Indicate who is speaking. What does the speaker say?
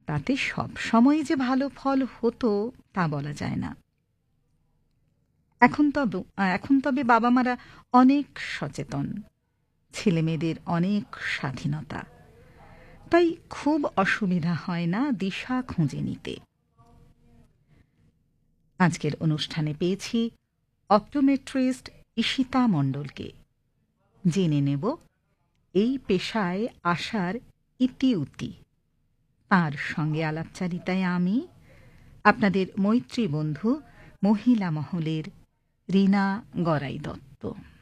Speaker 1: তাতে সব সময় যে ভালো ফল হতো তা বলা যায় না। এখন তবে বাবা মারা অনেক সচেতন, ছেলেমেয়েদের অনেক স্বাধীনতা, তাই খুব অসুবিধা হয় না দিশা খুঁজে নিতে। আজকের অনুষ্ঠানে পেয়েছি অপটোমেট্রিস্ট ঈশিতা মণ্ডলকে। জেনে নেব এই পেশায় আসার ইতিউতি। তাঁর সঙ্গে আলাপচারিতায় আমি, আপনাদের মৈত্রী বন্ধু, মহিলা মহলের রীনা গড়াই দত্ত।